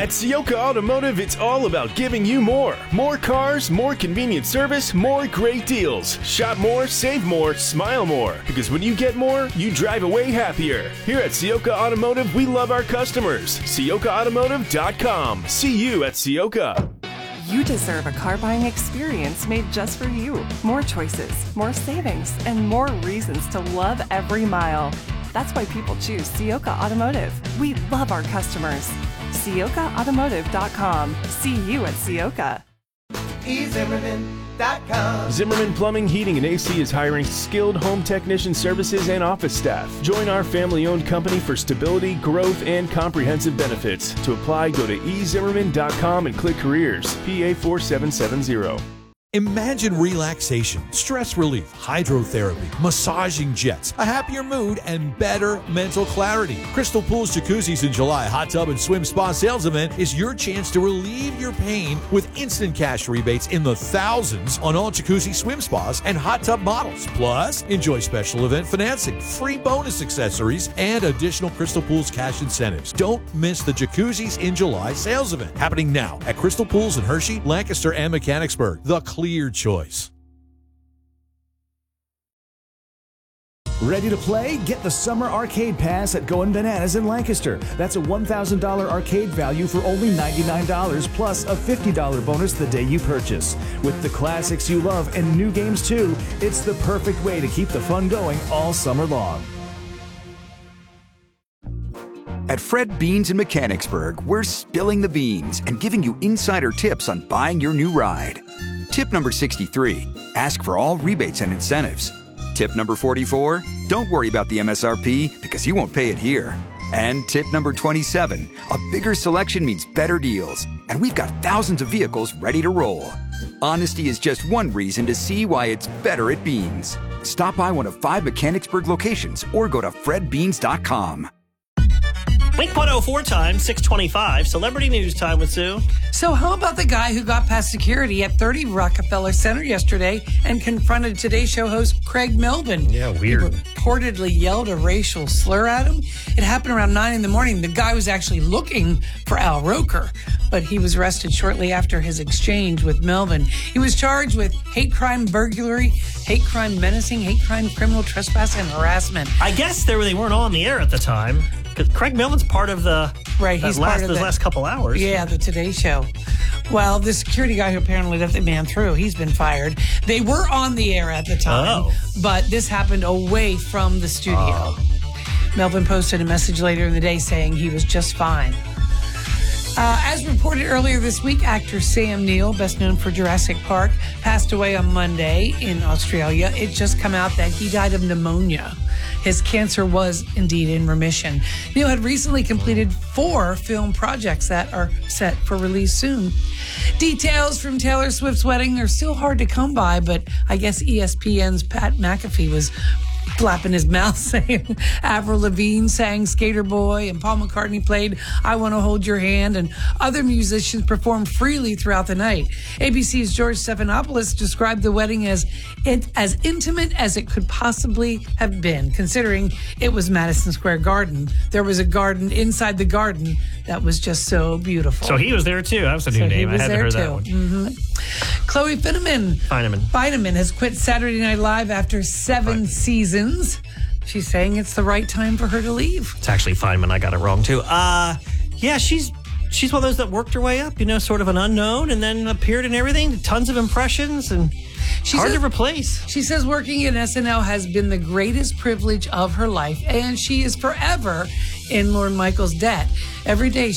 At Sioka Automotive, it's all about giving you more. More cars, more convenient service, more great deals. Shop more, save more, smile more. Because when you get more, you drive away happier. Here at Sioka Automotive, we love our customers. SiokaAutomotive.com. See you at Sioka. You deserve a car buying experience made just for you. More choices, more savings, and more reasons to love every mile. That's why people choose Sioka Automotive. We love our customers. SiokaAutomotive.com. See you at Sioka. eZimmerman.com. Zimmerman Plumbing, Heating, and AC is hiring skilled home technician services and office staff. Join our family-owned company for stability, growth, and comprehensive benefits. To apply, go to eZimmerman.com and click Careers, PA 4770. Imagine relaxation, stress relief, hydrotherapy, massaging jets, a happier mood, and better mental clarity. Crystal Pools Jacuzzis in July Hot Tub and Swim Spa sales event is your chance to relieve your pain with instant cash rebates in the thousands on all jacuzzi swim spas and hot tub models. Plus, enjoy special event financing, free bonus accessories, and additional Crystal Pools cash incentives. Don't miss the Jacuzzis in July sales event happening now at Crystal Pools in Hershey, Lancaster, and Mechanicsburg. The clear choice. Ready to play? Get the Summer Arcade Pass at Goin' Bananas in Lancaster. That's a $1,000 arcade value for only $99 plus a $50 bonus the day you purchase. With the classics you love and new games too, it's the perfect way to keep the fun going all summer long. At Fred Beans in Mechanicsburg, we're spilling the beans and giving you insider tips on buying your new ride. Tip number 63, ask for all rebates and incentives. Tip number 44, don't worry about the MSRP because you won't pay it here. And tip number 27, a bigger selection means better deals. And we've got thousands of vehicles ready to roll. Honesty is just one reason to see why it's better at Beans. Stop by one of 5 Mechanicsburg locations or go to fredbeans.com. Wink 104 time, 625. Celebrity News Time with Sue. So how about the guy who got past security at 30 Rockefeller Center yesterday and confronted Today Show host Craig Melvin? Yeah, weird. He reportedly yelled a racial slur at him. It happened around 9 in the morning. The guy was actually looking for Al Roker, but he was arrested shortly after his exchange with Melvin. He was charged with hate crime burglary, hate crime menacing, hate crime criminal trespass, and harassment. I guess they weren't all on the air at the time. Because Craig Melvin's part of the he's part of those last couple hours. Yeah, the Today Show. Well, the security guy who apparently let the man through, he's been fired. They were on the air at the time, but this happened away from the studio. Melvin posted a message later in the day saying he was just fine. As reported earlier this week, actor Sam Neill, best known for Jurassic Park, passed away on Monday in Australia. It just come out that he died of pneumonia. His cancer was indeed in remission. Neill had recently completed 4 film projects that are set for release soon. Details from Taylor Swift's wedding are still hard to come by, but I guess ESPN's Pat McAfee was flapping his mouth saying Avril Lavigne sang Skater Boy and Paul McCartney played I Want to Hold Your Hand, and other musicians performed freely throughout the night. ABC's George Stephanopoulos described the wedding as intimate as it could possibly have been, considering it was Madison Square Garden. There was a garden inside the garden that was just so beautiful. So he was there too. That was a new name. I hadn't heard that one. Mm-hmm. Chloe Fineman has quit Saturday Night Live after 7 seasons. She's saying it's the right time for her to leave. It's actually Feynman. I got it wrong too. Yeah, she's one of those that worked her way up, sort of an unknown, and then appeared in everything. Tons of impressions, and hard to replace. She says working in SNL has been the greatest privilege of her life, and she is forever in Lorne Michaels' debt. Every day